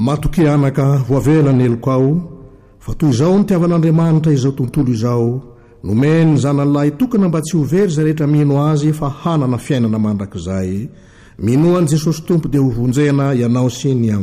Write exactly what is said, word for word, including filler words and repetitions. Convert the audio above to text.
matoky anaka voavelany eloko ao fa toy izao ny tiavan'Andriamanitra izao tontolo izao nomeny zanany lahy tokana mba tsy ho very izay rehetra mino azy fa hanana fiainana mandrakizay minoan Jesosy Tompo dia ho vonjena ianao sy ny